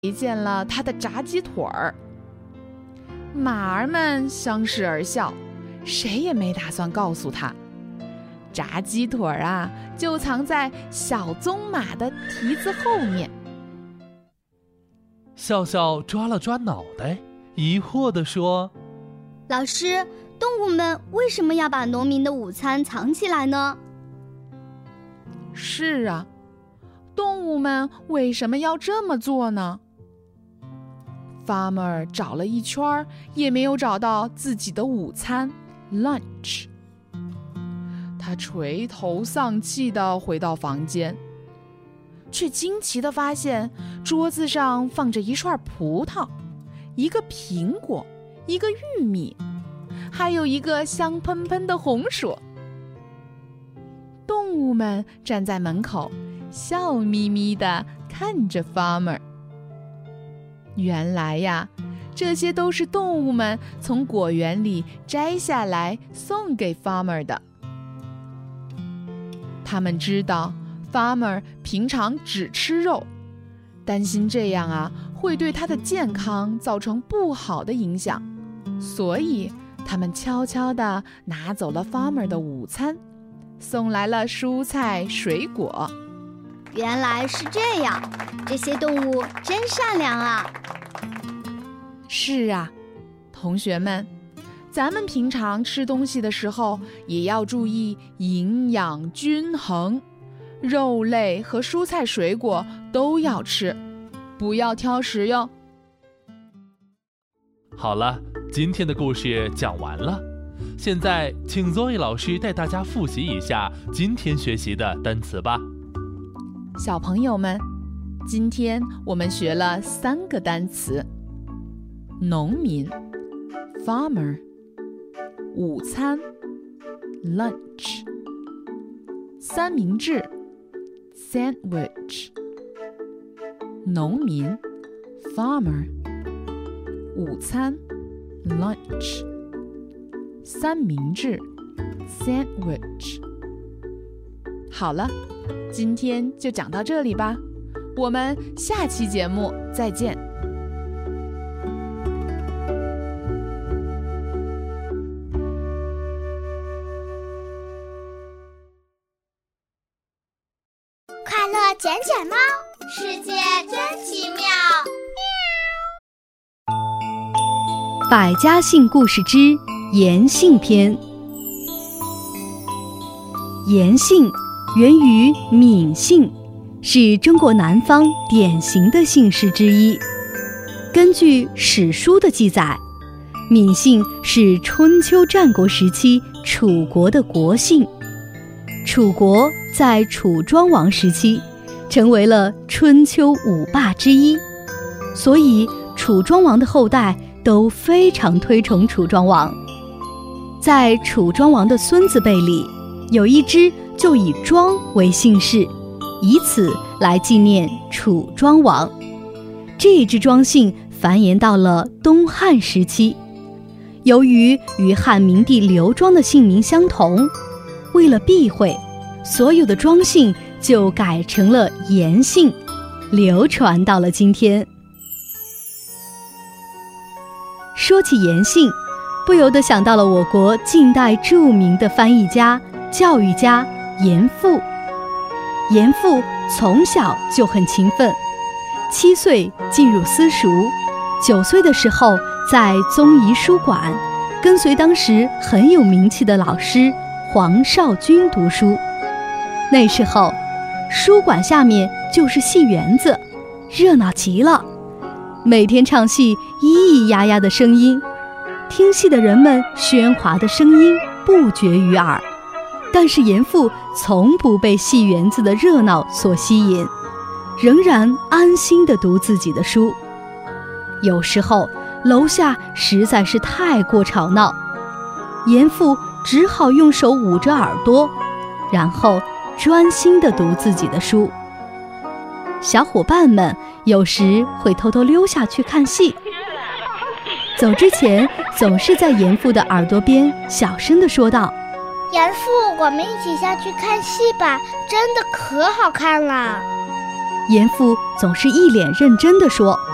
见了他的炸鸡腿儿。马儿们相视而笑，谁也没打算告诉他，炸鸡腿儿啊，就藏在小棕马的蹄子后面。 笑笑抓了抓脑袋，疑惑地说： 老师，动物们为什么要把农民的午餐藏起来呢？ 是啊，动物们为什么要这么做呢？Farmer 找了一圈，也没有找到自己的午餐 lunch。 他垂头丧气地回到房间，却惊奇地发现桌子上放着一串葡萄，一个苹果，一个玉米，还有一个香喷喷的红薯。动物们站在门口，笑眯眯地看着 Farmer。原来呀，这些都是动物们从果园里摘下来送给 Farmer 的。他们知道 Farmer 平常只吃肉，担心这样啊会对他的健康造成不好的影响，所以他们悄悄地拿走了 Farmer 的午餐，送来了蔬菜水果。 原来是这样，这些动物真善良啊！ 是啊，同学们，咱们平常吃东西的时候也要注意营养均衡，肉类和蔬菜水果都要吃，不要挑食哟。 好了，今天的故事讲完了，现在请 Zoe 老师带大家复习一下今天学习的单词吧。 小朋友们，今天我们学了3个单词：农民 farmer， 午餐 lunch， 三明治 sandwich。 农民 farmer， 午餐 lunch， 三明治 sandwich。 好了，今天就讲到这里吧，我们下期节目再见。 快乐卷卷猫，世界真奇妙。 百家姓故事之颜姓篇。颜姓源于闽姓，是中国南方典型的姓氏之一。根据史书的记载，闽姓是春秋战国时期楚国的国姓。楚国在楚庄王时期成为了春秋五霸之一，所以楚庄王的后代都非常推崇楚庄王。在楚庄王的孙子辈里，有一支就以庄为姓氏，以此来纪念楚庄王。这支庄姓繁衍到了东汉时期，由于与汉明帝刘庄的姓名相同，为了避讳，所有的庄姓就改成了颜姓，流传到了今天。说起颜姓，不由得想到了我国近代著名的翻译家、教育家严复。严复从小就很勤奋，7岁进入私塾，9岁的时候在宗仪书馆跟随当时很有名气的老师黄少君读书。那时候书馆下面就是戏园子，热闹极了，每天唱戏咿咿呀呀的声音，听戏的人们喧哗的声音不绝于耳。但是严复从不被戏园子的热闹所吸引，仍然安心地读自己的书。有时候楼下实在是太过吵闹，严复只好用手捂着耳朵，然后专心地读自己的书。小伙伴们有时会偷偷溜下去看戏，走之前总是在严复的耳朵边小声地说道： 严父，我们一起下去看戏吧，真的可好看了。 严复总是一脸认真地说：